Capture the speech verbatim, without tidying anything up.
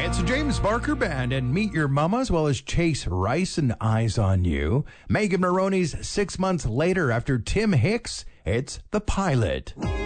It's a James Barker Band and Meet Your Mama, as well as Chase Rice and Eyes on You. Megan Maroney's Six Months Later after Tim Hicks. It's The Pilot.